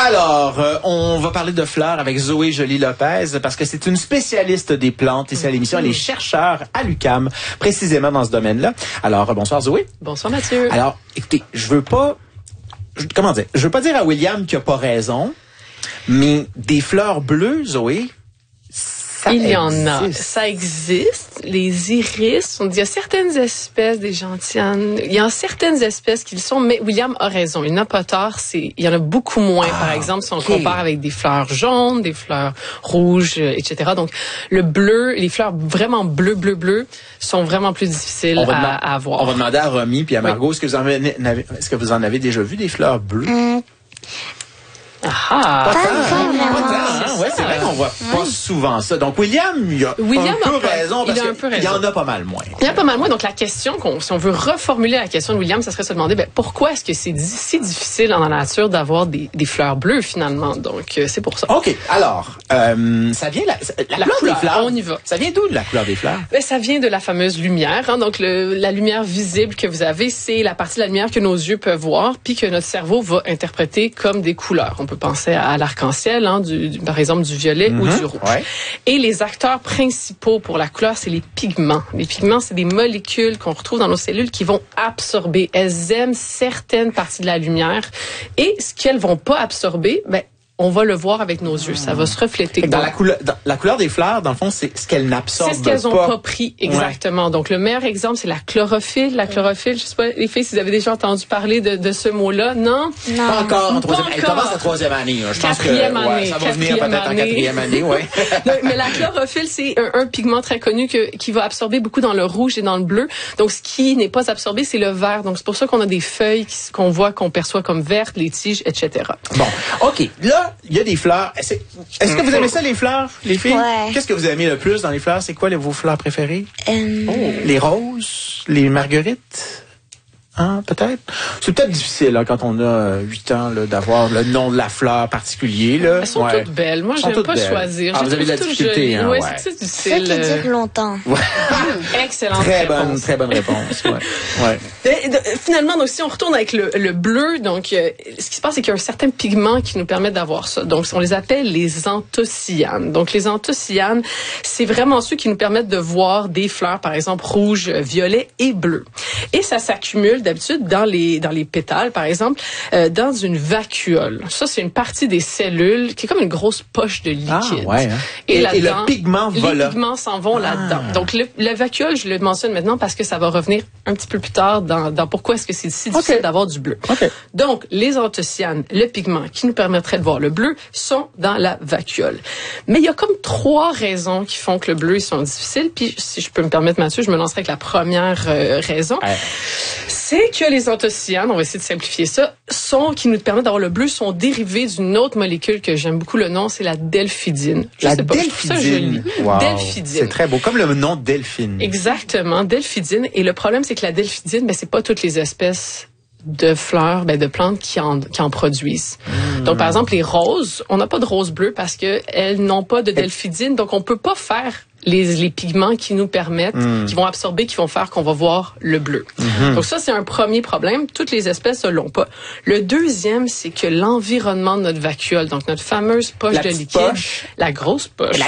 Alors, on va parler de fleurs avec Zoé Joly-Lopez parce que c'est une spécialiste des plantes ici à l'émission. Elle est chercheure à l'UQAM, précisément dans ce domaine-là. Alors, bonsoir Zoé. Bonsoir Mathieu. Alors, écoutez, je veux pas dire à William qu'il a pas raison, mais des fleurs bleues, Zoé, il y en a. Ça existe. Les iris, il y a certaines espèces, des gentianes, il y a certaines espèces qui le sont, mais William a raison. Il n'a pas tort. Il y en a beaucoup moins, par exemple, si on compare avec des fleurs jaunes, des fleurs rouges, etc. Donc, le bleu, les fleurs vraiment bleues sont vraiment plus difficiles à avoir. On va demander à Romy puis à Margot, est-ce que vous en avez déjà vu des fleurs bleues? Ah! Ouais, c'est vrai qu'on voit pas souvent ça. Donc, William a un peu raison parce qu'il y en a pas mal moins. Il y en a pas mal moins. Donc, la question, si on veut reformuler la question de William, ça serait se demander, pourquoi est-ce que c'est si difficile dans la nature d'avoir des fleurs bleues, finalement? Donc, c'est pour ça. OK. Alors, ça vient, la couleur des fleurs. On y va. Ça vient d'où, la couleur des fleurs? Ça vient de la fameuse lumière. Hein. Donc, la lumière visible que vous avez, c'est la partie de la lumière que nos yeux peuvent voir puis que notre cerveau va interpréter comme des couleurs. On peut penser à l'arc-en-ciel, hein, par exemple du violet ou du rouge. Ouais. Et les acteurs principaux pour la couleur, c'est les pigments. Les pigments, c'est des molécules qu'on retrouve dans nos cellules qui vont absorber. Elles aiment certaines parties de la lumière et ce qu'elles vont pas absorber, on va le voir avec nos yeux. Ça va se refléter. Dans la couleur des fleurs, dans le fond, c'est ce qu'elles n'absorbent pas. C'est ce qu'elles n'ont pas pris, exactement. Ouais. Donc, le meilleur exemple, c'est la chlorophylle. La chlorophylle, je sais pas, les filles, si vous avez déjà entendu parler de ce mot-là, non? Non. Pas encore. Elle commence la troisième année. Je pense que ça va venir peut-être en quatrième année, ouais. Mais la chlorophylle, c'est un pigment très connu qui va absorber beaucoup dans le rouge et dans le bleu. Donc, ce qui n'est pas absorbé, c'est le vert. Donc, c'est pour ça qu'on a des feuilles qu'on perçoit comme vertes, les tiges, etc. Bon. OK. Là, il y a des fleurs. Est-ce que vous aimez ça, les fleurs, les filles? Ouais. Qu'est-ce que vous aimez le plus dans les fleurs? C'est quoi vos fleurs préférées? Les roses? Les marguerites? Hein, peut-être? C'est peut-être difficile quand on a 8 ans d'avoir le nom de la fleur particulier. Là. Elles sont toutes belles. Moi, j'aime pas choisir. Vous avez de la difficulté. Oui, c'est difficile. Ça qui dure longtemps. Ouais. Excellente réponse. Très bonne réponse. Ouais. Finalement, donc, si on retourne avec le bleu, donc ce qui se passe, c'est qu'il y a un certain pigment qui nous permet d'avoir ça. Donc, on les appelle les anthocyanes. Donc, les anthocyanes, c'est vraiment ceux qui nous permettent de voir des fleurs, par exemple, rouges, violets et bleus. Et ça s'accumule d'habitude dans les pétales, par exemple, dans une vacuole. Ça, c'est une partie des cellules qui est comme une grosse poche de liquide. Ah, ouais, hein. Et le pigment va là. Les pigments s'en vont là-dedans. Donc, la vacuole, je le mentionne maintenant parce que ça va revenir un petit peu plus tard dans pourquoi est-ce que c'est si difficile d'avoir du bleu. Okay. Donc, les anthocyanes, le pigment qui nous permettrait de voir le bleu, sont dans la vacuole. Mais il y a comme 3 raisons qui font que le bleu, ils sont difficiles. Puis, si je peux me permettre, Mathieu, je me lancerai avec la première raison. C'est que les anthocyanes, on va essayer de simplifier ça, qui nous permettent d'avoir le bleu, sont dérivés d'une autre molécule que j'aime beaucoup le nom, c'est la delphidine. Delphidine. Wow. Delphidine. C'est très beau, comme le nom Delphine. Exactement, delphidine. Et le problème, c'est que la delphidine, c'est pas toutes les espèces de fleurs, de plantes qui en produisent. Donc, par exemple, les roses, on n'a pas de roses bleues parce que elles n'ont pas de delphidine, donc on peut pas faire les pigments qui nous permettent, qui vont absorber, qui vont faire qu'on va voir le bleu. Donc ça, c'est un premier problème. Toutes les espèces ne l'ont pas. Le deuxième, c'est que l'environnement de notre vacuole, donc notre fameuse poche de liquide, la grosse poche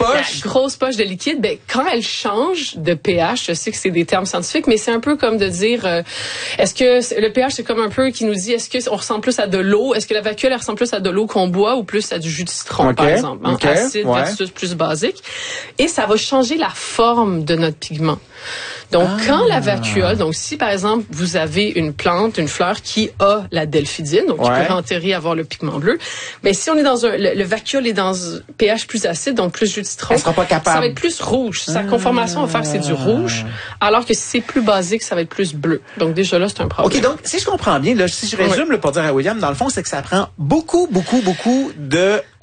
de liquide, quand elle change de pH, je sais que c'est des termes scientifiques, mais c'est un peu comme de dire, est-ce que le pH, c'est comme un peu qui nous dit, est-ce qu'on ressemble plus à de l'eau? Est-ce que la vacuole, elle ressemble plus à de l'eau qu'on boit ou plus à du jus de citron, par exemple? Acide versus plus basique. Et ça va changer la forme de notre pigment. Donc, quand la vacuole, donc si par exemple vous avez une plante, une fleur qui a la delphidine, donc qui pourrait en théorie avoir le pigment bleu, mais si on est dans le vacuole est dans un pH plus acide, donc plus jus de citron, elle sera pas capable. Ça va être plus rouge. Sa conformation va faire que c'est du rouge, alors que si c'est plus basique, ça va être plus bleu. Donc déjà là, c'est un problème. OK, donc si je comprends bien, là, si je résume pour dire à William, dans le fond, c'est que ça prend beaucoup de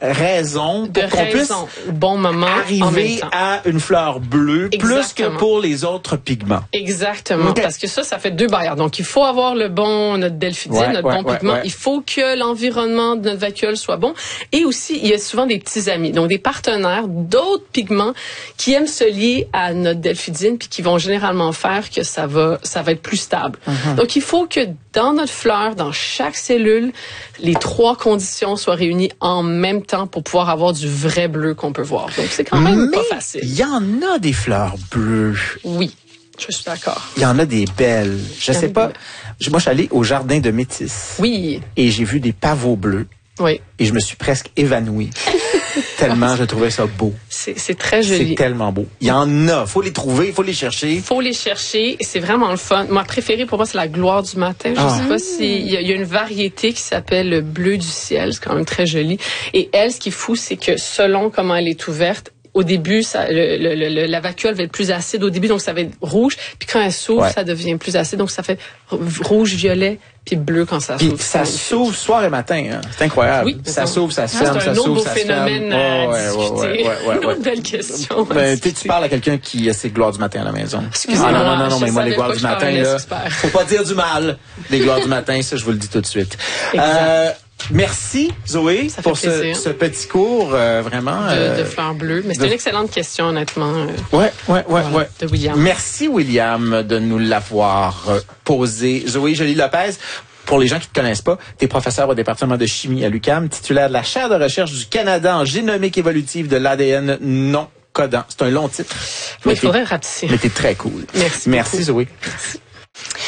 raison pour qu'on puisse au bon moment arriver à une fleur bleue. Exactement. Plus que pour les autres pigments. Exactement, parce que ça fait deux barrières. Donc, il faut avoir notre delphidine, notre bon pigment. Il faut que l'environnement de notre vacuole soit bon. Et aussi, il y a souvent des petits amis, donc des partenaires d'autres pigments qui aiment se lier à notre delphidine puis qui vont généralement faire que ça va être plus stable. Donc, il faut que dans notre fleur, dans chaque cellule, les trois conditions soient réunies en même temps pour pouvoir avoir du vrai bleu qu'on peut voir. Donc, c'est quand même pas facile. Il y en a des fleurs bleues. Oui, je suis d'accord. Il y en a des belles. Je sais pas. Moi, je suis allée au jardin de Métis. Oui. Et j'ai vu des pavots bleus. Oui. Et je me suis presque évanouie. Tellement je trouvais ça beau. C'est très joli. C'est tellement beau. Il y en a. Faut les trouver, faut les chercher. Faut les chercher. C'est vraiment le fun. Ma préférée pour moi, c'est la gloire du matin. Je sais pas il y a une variété qui s'appelle le bleu du ciel. C'est quand même très joli. Et elle, ce qui est fou, c'est que selon comment elle est ouverte, au début, la vacuole va être plus acide au début, donc ça va être rouge. Puis quand elle s'ouvre, ça devient plus acide, donc ça fait rouge, violet, puis bleu quand ça s'ouvre. Puis ça s'ouvre soir et matin. Hein. C'est incroyable. Oui, ça s'ouvre, ça se ferme, ça s'ouvre, ça se ferme. C'est un autre beau phénomène à discuter. Une autre belle question. Tu parles à quelqu'un qui a ses gloires du matin à la maison. Excusez-moi. Non, mais moi, les gloires du matin, là, faut pas dire du mal. Les gloires du matin, ça, je vous le dis tout de suite. Merci, Zoé, pour ce petit cours, vraiment. De fleurs bleues. Mais c'est une excellente question, honnêtement. Ouais. De William. Merci, William, de nous l'avoir posé. Zoé Joly-Lopez. Pour les gens qui ne te connaissent pas, tu es professeur au département de chimie à l'UQAM, titulaire de la chaire de recherche du Canada en génomique évolutive de l'ADN non codant. C'est un long titre. Oui, il faudrait rapetisser. Mais t'es très cool. Merci Zoé. Merci.